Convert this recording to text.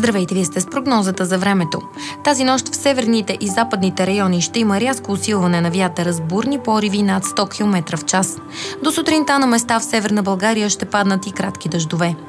Здравейте, вие сте с прогнозата за времето. Тази нощ в северните и западните райони ще има рязко усилване на вятъра с бурни пориви над 100 км в час. До сутринта на места в Северна България ще паднат и кратки дъждове.